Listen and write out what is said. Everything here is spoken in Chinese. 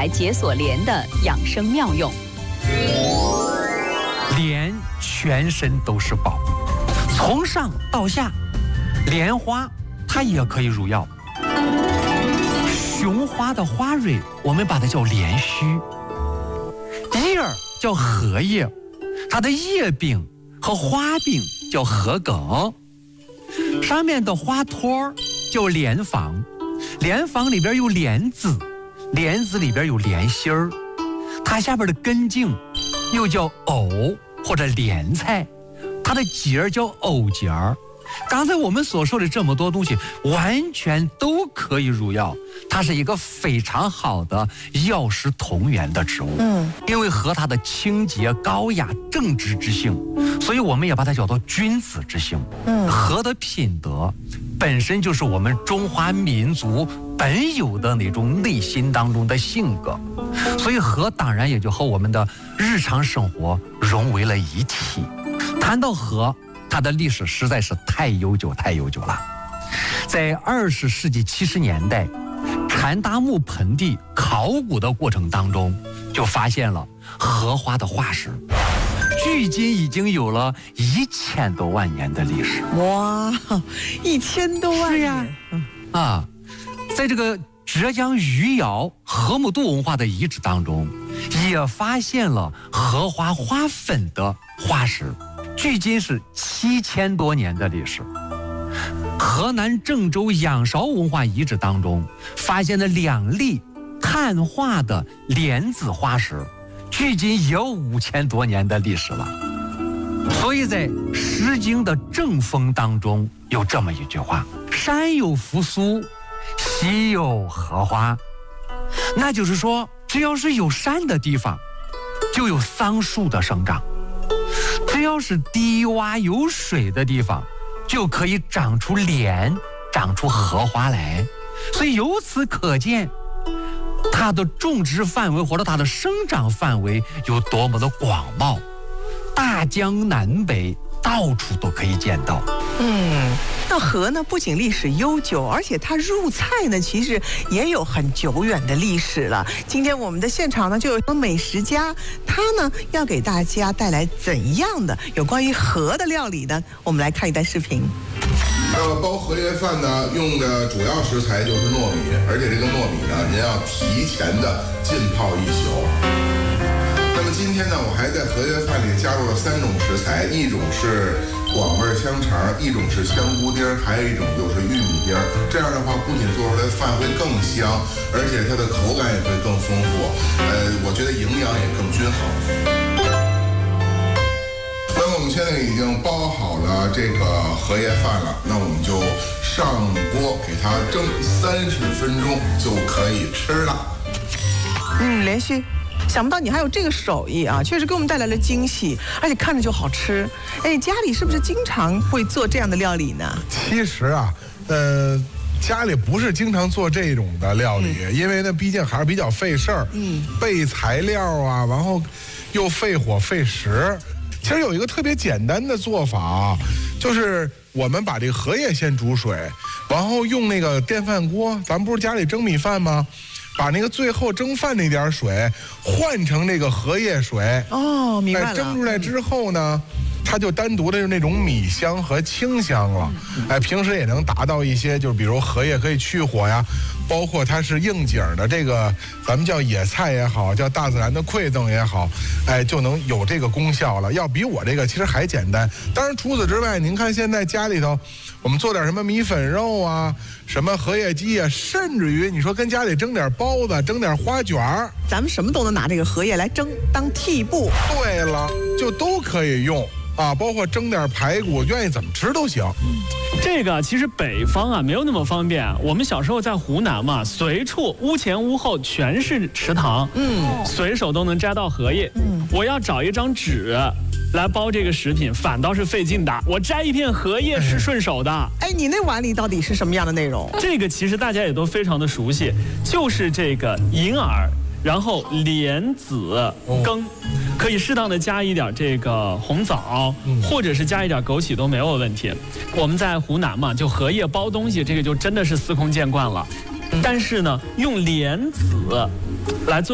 来解锁莲的养生妙用。 莲全身都是宝，从上到下，莲花它也可以入药。雄花的花蕊，我们把它叫莲须；叶儿叫荷叶，它的叶柄和花柄叫荷梗；上面的花托叫莲房，莲房里边有莲子，莲子里边有莲心儿，它下边的根茎又叫藕或者莲菜，它的节儿叫藕节儿。刚才我们所说的这么多东西，完全都可以入药，它是一个非常好的药食同源的植物。因为和它的清洁、高雅、正直之性，所以我们也把它叫做君子之性。和的品德本身就是我们中华民族本有的那种内心当中的性格，所以和当然也就和我们的日常生活融为了一体。谈到和，它的历史实在是太悠久了。在20世纪70年代，禅达木盆地考古的过程当中，就发现了荷花的化石，距今已经有了1000多万年的历史。 哇，1000多万年！ 是呀，在这个浙江余姚河姆渡文化的遗址当中，也发现了荷花花粉的化石，距今是7000多年的历史。河南郑州仰韶文化遗址当中发现了2例碳化的莲子花石，距今也有5000多年的历史了。所以在《诗经》的正风当中有这么一句话：山有扶苏，溪有荷花。那就是说，只要是有山的地方，就有桑树的生长；只要是低洼有水的地方，就可以长出莲，长出荷花来。所以由此可见，它的种植范围或者它的生长范围有多么的广袤，大江南北到处都可以见到。 那荷呢，不仅历史悠久，而且它入菜呢，其实也有很久远的历史了。今天我们的现场呢，就有美食家，他呢要给大家带来怎样的有关于荷的料理呢？我们来看一段视频。 包荷叶饭呢，用的主要食材就是糯米，而且这个糯米呢，您要提前的浸泡1宿。那么今天呢，我还在荷叶饭里加入了3种食材，一种是广味香肠，一种是香菇丁，还有一种就是玉米丁。这样的话，不仅做出来的饭会更香，而且它的口感也会更丰富，我觉得营养也更均衡。那么我们现在已经包好了这个荷叶饭了，那我们就上锅给它蒸30分钟就可以吃了。 连续。想不到你还有这个手艺啊，确实给我们带来了惊喜，而且看着就好吃。家里是不是经常会做这样的料理呢？ 其实啊，家里不是经常做这种的料理，因为呢，毕竟还是比较费事儿，备材料啊，然后又费火费时。其实有一个特别简单的做法，就是我们把这个荷叶先煮水，然后用那个电饭锅，咱们不是家里蒸米饭吗？把那个最后蒸饭那点水换成那个荷叶水。 哦，明白了。 蒸出来之后呢，它就单独的是那种米香和清香了。平时也能达到一些，就是比如荷叶可以去火呀，包括它是应景的这个，咱们叫野菜也好，叫大自然的馈赠也好，就能有这个功效了。要比我这个其实还简单。当然除此之外，您看现在家里头，我们做点什么米粉肉啊，什么荷叶鸡啊，甚至于你说跟家里蒸点包子，蒸点花卷儿， 咱们什么都能拿这个荷叶来蒸当屉布。 对了，就都可以用。包括蒸点排骨，愿意怎么吃都行。 这个其实北方啊没有那么方便。我们小时候在湖南嘛，随处屋前屋后全是池塘，随手都能摘到荷叶。我要找一张纸来包这个食品，反倒是费劲的。我摘一片荷叶是顺手的。 你那碗里到底是什么样的内容？ 这个其实大家也都非常的熟悉，就是这个银耳，然后莲子羹。可以适当的加一点这个红枣，或者是加一点枸杞都没有问题。我们在湖南嘛，就荷叶包东西，这个就真的是司空见惯了。但是呢，用莲子来做